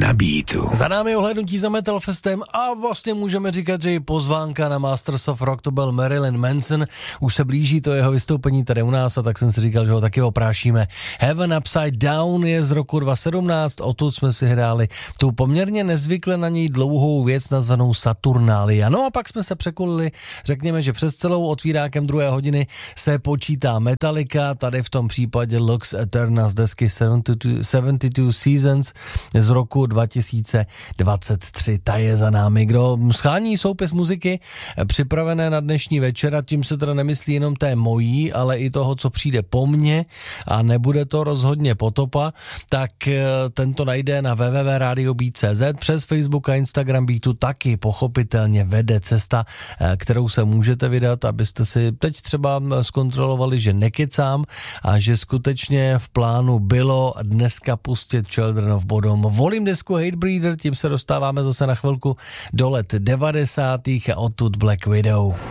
na beatu. Za námi ohlédnutí za Metal Festem a vlastně můžeme říkat, že i pozvánka na Masters of Rock, to byl Marilyn Manson. Už se blíží to jeho vystoupení tady u nás a tak jsem si říkal, že ho taky oprášíme. Heaven Upside Down je z roku 2017, odtud jsme si hráli tu poměrně nezvykle na něj dlouhou věc nazvanou Saturnalia. No a pak jsme se překulili, řekněme, že přes celou otvírákem druhé hodiny se počítá Metallica, tady v tom případě Lux Eterna z desky 72 Seasons z roku 2023. Ta je za námi. Kdo schání soupis muziky připravené na dnešní večer, a tím se teda nemyslí jenom té mojí, ale i toho, co přijde po mně, a nebude to rozhodně potopa, tak tento najde na www.radiobeat.cz, přes Facebook a Instagram Beatu taky pochopitelně vede cesta, kterou se můžete vydat, abyste si teď třeba zkontrolovali, že nekecám a že skutečně v plánu bylo dneska pustit Children of Bodom. Volím desku Hatebreeder, tím se dostáváme zase na chvilku do let 90. a odtud Black Widow.